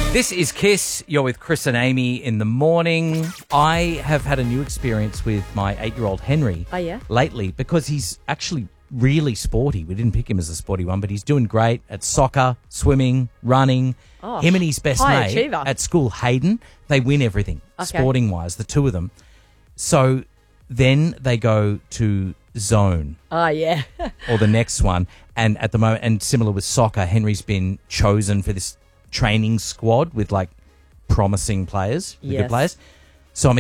This is Kiss. You're with Chris and Amy in the morning. I have had a new experience with my 8-year-old Henry lately because he's actually really sporty. We didn't pick him as a sporty one, but he's doing great at soccer, swimming, running. Him and his best mate achiever. at school, Hayden, they win everything, sporting-wise, the two of them. So then they go to Zone. Or the next one. And at the moment, and similar with soccer, Henry's been chosen for this training squad with like promising players, good players. So I'm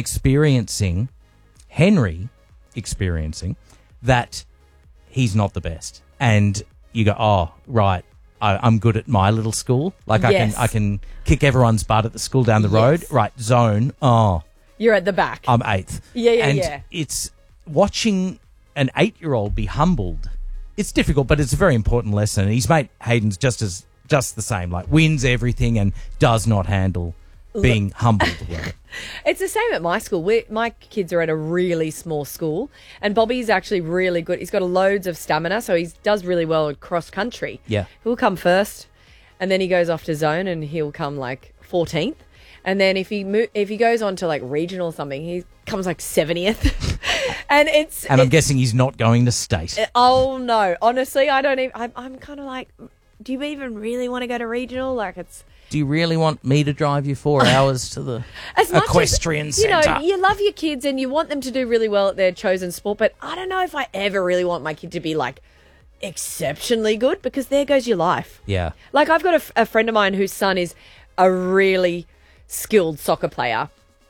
Henry experiencing that he's not the best. And you go, oh, right, I'm good at my little school. Like I can kick everyone's butt at the school down the road. Right, Zone, you're at the back. I'm 8th. And it's watching an 8-year-old be humbled. It's difficult, but it's a very important lesson. And his mate Hayden's just the same, like wins everything and does not handle being humbled. It's the same at my school. My kids are at a really small school, and Bobby's actually really good. He's got loads of stamina, so he does really well at cross country. Yeah. He'll come first, and then he goes off to Zone, and he'll come like 14th. And then if he goes on to like regional or something, he comes like 70th. And I'm guessing he's not going to state. Oh no, honestly, I don't even. I'm kind of like, do you even really want to go to regional? Like it's. Do you really want me to drive you 4 hours to the equestrian centre? You love your kids and you want them to do really well at their chosen sport, but I don't know if I ever really want my kid to be like exceptionally good, because there goes your life. Yeah. Like I've got a friend of mine whose son is a really skilled soccer player.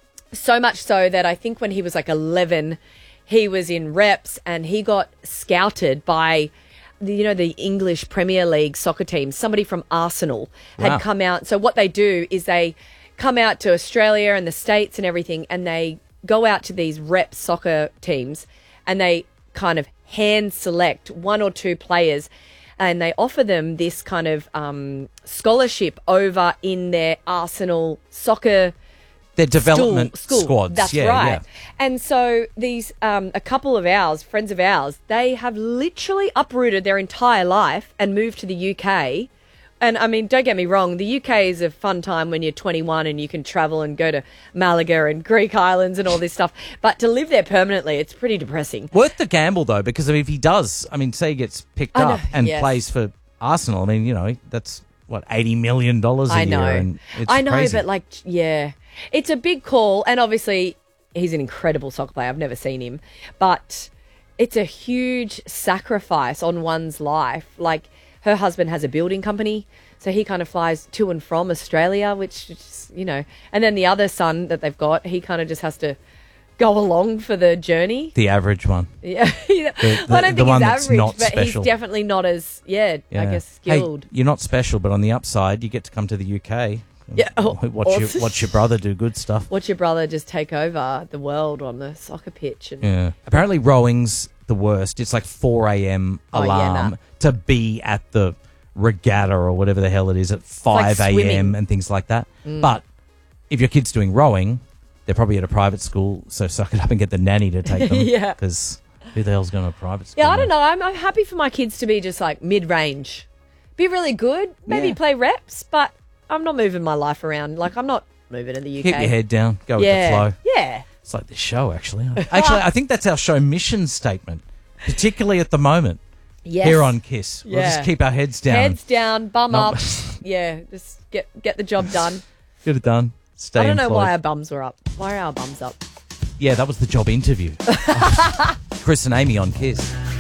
So much so that I think when he was like 11, he was in reps and he got scouted by the English Premier League soccer team. Somebody from Arsenal had come out. So what they do is they come out to Australia and the States and everything, and they go out to these rep soccer teams and they kind of hand select 1 or 2 players, and they offer them this kind of scholarship over in their Arsenal soccer their development school. Squads. That's right. Yeah. And so these, a couple of ours, friends of ours, they have literally uprooted their entire life and moved to the UK. And I mean, don't get me wrong, the UK is a fun time when you're 21 and you can travel and go to Malaga and Greek islands and all this stuff. But to live there permanently, it's pretty depressing. Worth the gamble though, because if he does, say he gets picked up and plays for Arsenal, that's what, $80 million a year. And it's crazy. But it's a big call, and obviously he's an incredible soccer player. I've never seen him, but it's a huge sacrifice on one's life. Like her husband has a building company, so he kind of flies to and from Australia, which is, and then the other son that they've got, he kind of just has to go along for the journey. The average one. Yeah. I don't think he's average, but he's definitely not as, I guess, skilled. Hey, you're not special, but on the upside, you get to come to the UK. Yeah. Watch your brother do good stuff. Watch your brother just take over the world on the soccer pitch. And Apparently rowing's the worst. It's like 4 a.m. alarm to be at the regatta or whatever the hell it is at 5 a.m. and things like that. But if your kid's doing rowing, they're probably at a private school, so suck it up and get the nanny to take them. Because who the hell's going to a private school? Yeah, I don't know. I'm happy for my kids to be just like mid-range. Be really good, maybe play reps, but I'm not moving my life around. Like, I'm not moving to the UK. Keep your head down. Go with the flow. Yeah. It's like this show, actually. I think that's our show mission statement, particularly at the moment. Yes. Here on Kiss. We'll just keep our heads down. Heads down, bum up. Just get the job done. Get it done. Stay employed. I don't know why our bums were up. Why are our bums up? Yeah, that was the job interview. Chris and Amy on Kiss.